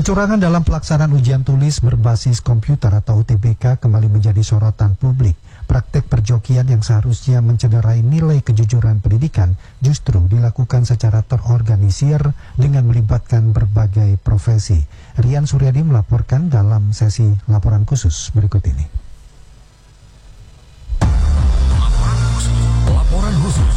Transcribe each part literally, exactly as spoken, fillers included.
Kecurangan dalam pelaksanaan ujian tulis berbasis komputer atau U T B K kembali menjadi sorotan publik. Praktek perjokian yang seharusnya mencederai nilai kejujuran pendidikan justru dilakukan secara terorganisir dengan melibatkan berbagai profesi. Rian Suryadi melaporkan dalam sesi laporan khusus berikut ini. Laporan khusus. Laporan khusus.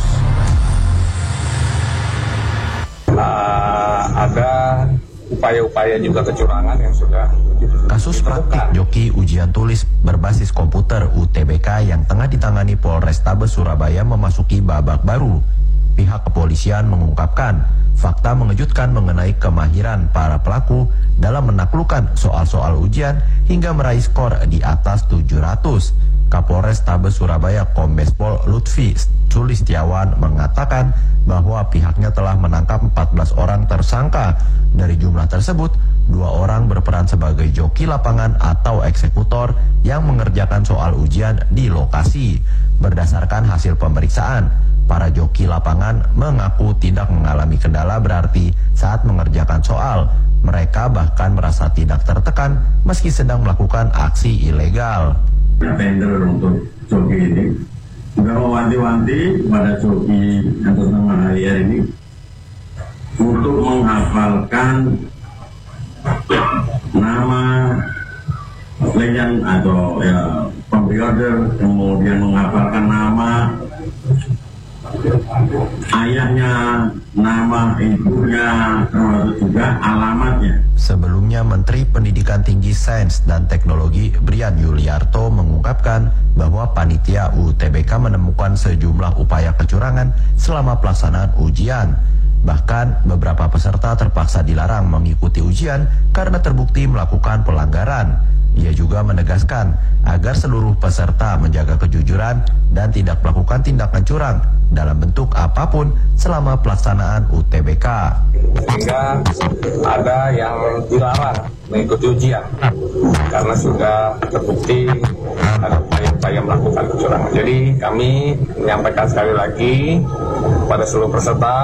Uh, ada upaya-upaya juga kecurangan yang sudah kasus praktik joki ujian tulis berbasis komputer U T B K yang tengah ditangani Polrestabes Surabaya memasuki babak baru. Pihak kepolisian mengungkapkan fakta mengejutkan mengenai kemahiran para pelaku dalam menaklukkan soal-soal ujian hingga meraih skor di atas tujuh ratus. Kapolres Tabes Surabaya Kombes Pol Lutfi Sulistiawan mengatakan bahwa pihaknya telah menangkap empat belas orang tersangka. Dari jumlah tersebut, dua orang berperan sebagai joki lapangan atau eksekutor yang mengerjakan soal ujian di lokasi. Berdasarkan hasil pemeriksaan, para joki lapangan mengaku tidak mengalami kendala berarti saat mengerjakan soal. Mereka bahkan merasa tidak tertekan meski sedang melakukan aksi ilegal. Tender untuk joki ini juga mewanti-wanti pada joki yang tengah hari ini untuk menghafalkan nama legend atau ya pemberi order, kemudian menghafalkan nama ayahnya, nama ibunya, termasuk juga alamatnya. Sebelumnya, Menteri Pendidikan Tinggi, Sains dan Teknologi Brian Yuliarto mengungkapkan bahwa panitia U T B K menemukan sejumlah upaya kecurangan selama pelaksanaan ujian. Bahkan, beberapa peserta terpaksa dilarang mengikuti ujian karena terbukti melakukan pelanggaran. Ia juga menegaskan agar seluruh peserta menjaga kejujuran dan tidak melakukan tindakan curang dalam bentuk apapun selama pelaksanaan U T B K. Sehingga ada yang dilarang mengikuti ujian karena sudah terbukti ada upaya-upaya melakukan kecurangan. Jadi kami menyampaikan sekali lagi kepada seluruh peserta,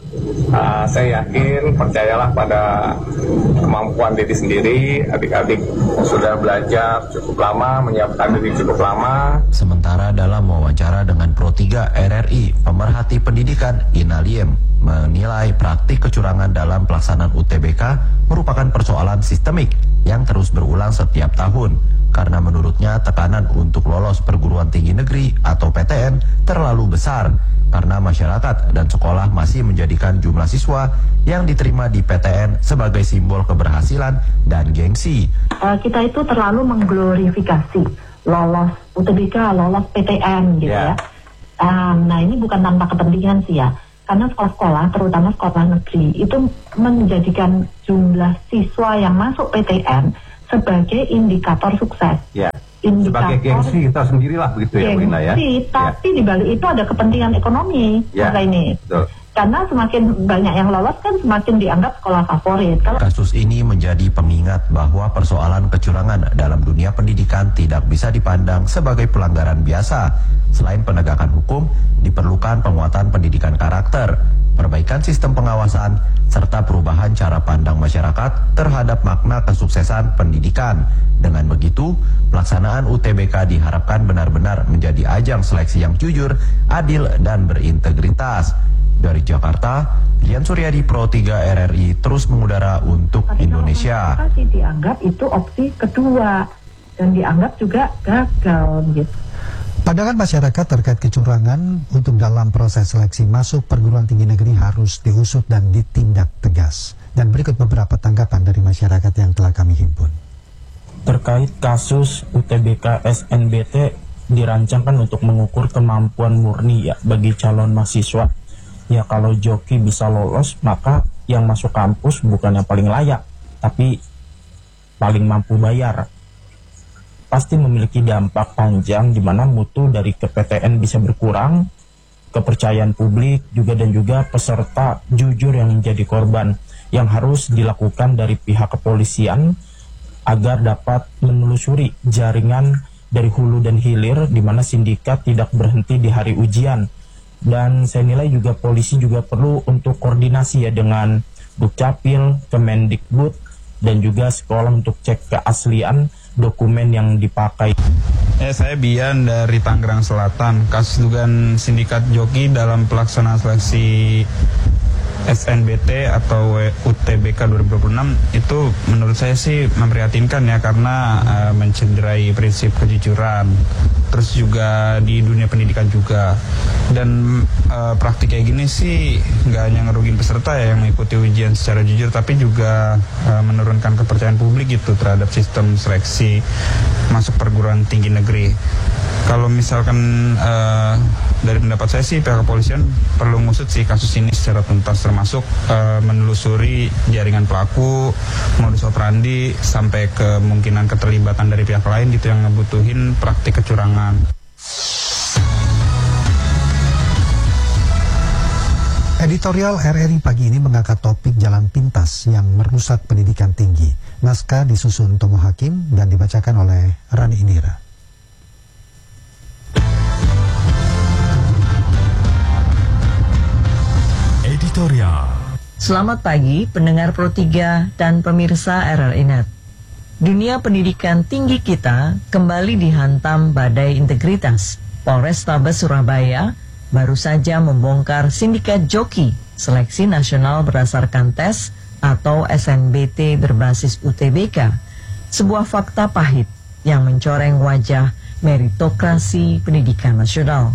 uh, saya yakin percayalah pada kemampuan diri sendiri. Adik-adik sudah belajar cukup lama, menyiapkan diri cukup lama. Sementara dalam wawancara dengan Pro tiga R R I, pemerhati pendidikan Ina Liem menilai praktik kecurangan dalam pelaksanaan U T B K merupakan persoalan sistemik yang terus berulang setiap tahun. Karena menurutnya tekanan untuk lolos perguruan tinggi negeri atau P T N terlalu besar karena masyarakat dan sekolah masih menjadikan jumlah siswa yang diterima di P T N sebagai simbol keberhasilan dan gengsi. Uh, kita itu terlalu mengglorifikasi lolos U T B K, lolos P T N gitu yeah. ya. Um, nah ini bukan tanpa kepentingan sih ya. Karena sekolah-sekolah, terutama sekolah negeri, itu menjadikan jumlah siswa yang masuk P T N sebagai indikator sukses. Ya. Indikator, sebagai gengsi kita sendirilah begitu ya, Wina ya. Tapi ya. Di balik itu ada kepentingan ekonomi ya. Masa ini. Betul. Karena semakin banyak yang lolos kan semakin dianggap sekolah favorit. Kalau kasus ini menjadi pengingat bahwa persoalan kecurangan dalam dunia pendidikan tidak bisa dipandang sebagai pelanggaran biasa. Selain penegakan hukum, diperlukan penguatan pendidikan karakter, perbaikan sistem pengawasan, serta perubahan cara pandang masyarakat terhadap makna kesuksesan pendidikan. Dengan begitu, pelaksanaan U T B K diharapkan benar-benar menjadi ajang seleksi yang jujur, adil, dan berintegritas. Dari Jakarta, Rian Suryadi, Pro tiga R R I terus mengudara untuk tapi Indonesia. Tapi dianggap itu opsi kedua dan dianggap juga gagal gitu. Pandangan masyarakat terkait kecurangan untuk dalam proses seleksi masuk perguruan tinggi negeri harus diusut dan ditindak tegas. Dan berikut beberapa tanggapan dari masyarakat yang telah kami himpun. Terkait kasus U T B K S N B T dirancangkan untuk mengukur kemampuan murni ya bagi calon mahasiswa. Ya kalau joki bisa lolos, maka yang masuk kampus bukan yang paling layak, tapi paling mampu bayar. Pasti memiliki dampak panjang di mana mutu dari ke P T N bisa berkurang, kepercayaan publik juga dan juga peserta jujur yang menjadi korban, yang harus dilakukan dari pihak kepolisian agar dapat menelusuri jaringan dari hulu dan hilir di mana sindikat tidak berhenti di hari ujian. Dan saya nilai juga polisi juga perlu untuk koordinasi ya dengan Dukcapil, Kemendikbud, dan juga sekolah untuk cek keaslian dokumen yang dipakai. Eh, saya Bian dari Tangerang Selatan. Kasus dugaan sindikat joki dalam pelaksanaan seleksi S N B T atau U T B K dua ribu dua puluh enam itu menurut saya sih memprihatinkan ya, karena uh, mencederai prinsip kejujuran, terus juga di dunia pendidikan juga. Dan uh, praktik kayak gini sih nggak hanya ngerugin peserta ya yang mengikuti ujian secara jujur, tapi juga uh, menurunkan kepercayaan publik gitu terhadap sistem seleksi masuk perguruan tinggi negeri. Kalau misalkan uh, dari pendapat saya sih pihak kepolisian perlu ngusut sih kasus ini secara tuntas, termasuk uh, menelusuri jaringan pelaku, modus operandi, sampai kemungkinan keterlibatan dari pihak lain gitu yang ngebutuhin praktik kecurangan. Editorial R R I pagi ini mengangkat topik jalan pintas yang merusak pendidikan tinggi. Naskah disusun Tomo Hakim dan dibacakan oleh Rani Indira. Editorial. Selamat pagi pendengar Pro tiga dan pemirsa R R I Net. Dunia pendidikan tinggi kita kembali dihantam badai integritas. Polrestabes Surabaya baru saja membongkar sindikat joki seleksi nasional berdasarkan tes atau S N B T berbasis U T B K. Sebuah fakta pahit yang mencoreng wajah meritokrasi pendidikan nasional.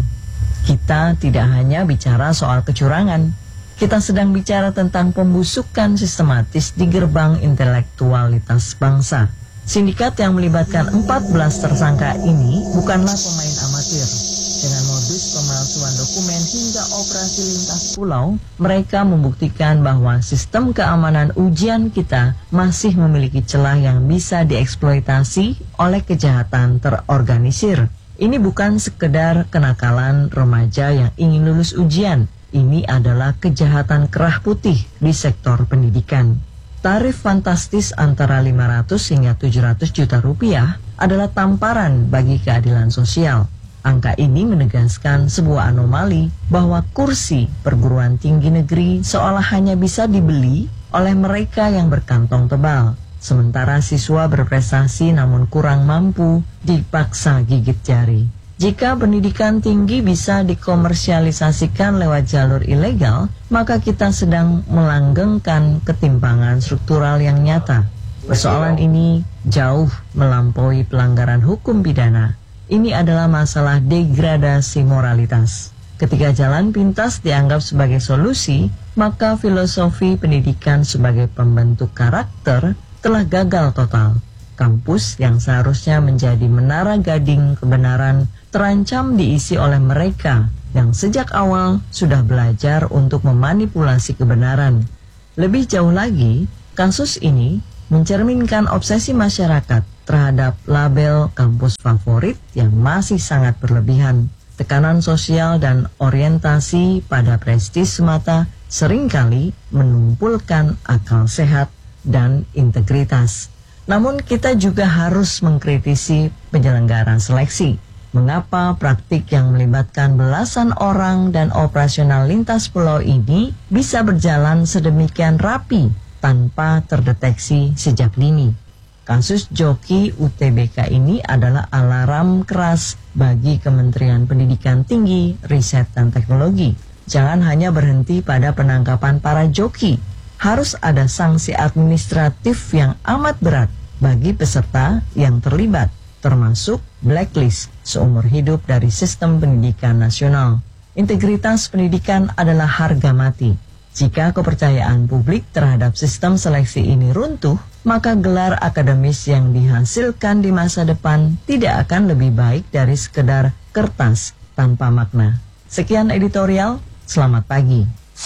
Kita tidak hanya bicara soal kecurangan, kita sedang bicara tentang pembusukan sistematis di gerbang intelektualitas bangsa. Sindikat yang melibatkan empat belas tersangka ini bukanlah pemain amatir. Dengan modus pemalsuan dokumen hingga operasi lintas pulau, mereka membuktikan bahwa sistem keamanan ujian kita masih memiliki celah yang bisa dieksploitasi oleh kejahatan terorganisir. Ini bukan sekedar kenakalan remaja yang ingin lulus ujian. Ini adalah kejahatan kerah putih di sektor pendidikan. Tarif fantastis antara lima ratus hingga tujuh ratus juta rupiah adalah tamparan bagi keadilan sosial. Angka ini menegaskan sebuah anomali bahwa kursi perguruan tinggi negeri seolah hanya bisa dibeli oleh mereka yang berkantong tebal. Sementara siswa berprestasi namun kurang mampu dipaksa gigit jari. Jika pendidikan tinggi bisa dikomersialisasikan lewat jalur ilegal, maka kita sedang melanggengkan ketimpangan struktural yang nyata. Persoalan ini jauh melampaui pelanggaran hukum pidana. Ini adalah masalah degradasi moralitas. Ketika jalan pintas dianggap sebagai solusi, maka filosofi pendidikan sebagai pembentuk karakter telah gagal total. Kampus yang seharusnya menjadi menara gading kebenaran terancam diisi oleh mereka yang sejak awal sudah belajar untuk memanipulasi kebenaran. Lebih jauh lagi, kasus ini mencerminkan obsesi masyarakat terhadap label kampus favorit yang masih sangat berlebihan. Tekanan sosial dan orientasi pada prestis semata seringkali menumpulkan akal sehat dan integritas. Namun kita juga harus mengkritisi penyelenggaraan seleksi. Mengapa praktik yang melibatkan belasan orang dan operasional lintas pulau ini bisa berjalan sedemikian rapi tanpa terdeteksi sejak dini? Kasus joki U T B K ini adalah alarm keras bagi Kementerian Pendidikan Tinggi, Riset dan Teknologi. Jangan hanya berhenti pada penangkapan para joki. Harus ada sanksi administratif yang amat berat bagi peserta yang terlibat, termasuk blacklist seumur hidup dari sistem pendidikan nasional. Integritas pendidikan adalah harga mati. Jika kepercayaan publik terhadap sistem seleksi ini runtuh, maka gelar akademis yang dihasilkan di masa depan tidak akan lebih baik dari sekedar kertas tanpa makna. Sekian editorial, selamat pagi.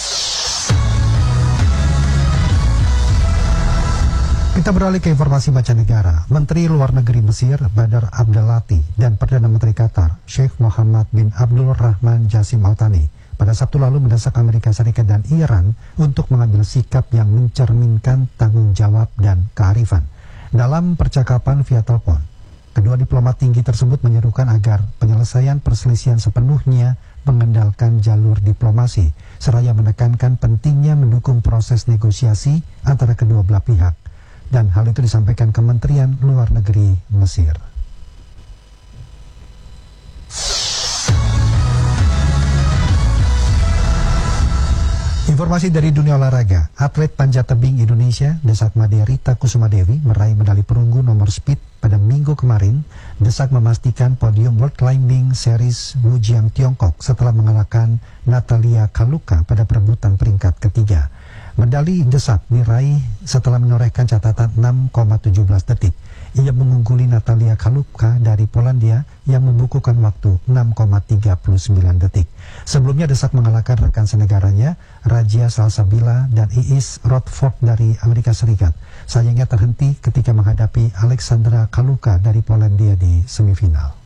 Kita beralih ke informasi mancanegara. Menteri Luar Negeri Mesir, Badar Abdelati, dan Perdana Menteri Qatar, Sheikh Mohammed bin Abdul Rahman Jassim Al Thani, pada Sabtu lalu mendesak Amerika Serikat dan Iran untuk mengambil sikap yang mencerminkan tanggung jawab dan kearifan. Dalam percakapan via telepon, kedua diplomat tinggi tersebut menyerukan agar penyelesaian perselisihan sepenuhnya mengandalkan jalur diplomasi, seraya menekankan pentingnya mendukung proses negosiasi antara kedua belah pihak. dan hal itu disampaikan Kementerian Luar Negeri Mesir. Informasi dari dunia olahraga, atlet panjat tebing Indonesia Desakmade Rita Kusumadewi meraih medali perunggu nomor speed pada minggu kemarin. Desak memastikan podium World Climbing Series Wujiang Tiongkok setelah mengalahkan Natalia Kaluka pada perebutan peringkat ketiga. Medali Desak diraih setelah menorehkan catatan enam koma satu tujuh detik. Ia mengungguli Natalia Kaluka dari Polandia yang membukukan waktu enam koma tiga sembilan detik. Sebelumnya Desak mengalahkan rekan senegaranya Rajia Salsabila dan Iis Rodford dari Amerika Serikat. Sayangnya terhenti ketika menghadapi Alexandra Kaluka dari Polandia di semifinal.